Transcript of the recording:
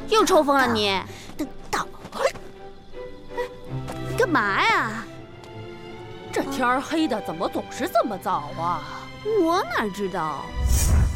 又抽风了你？ 到， 干嘛呀？ 这天儿黑的怎么总是这么早啊？ 我哪知道？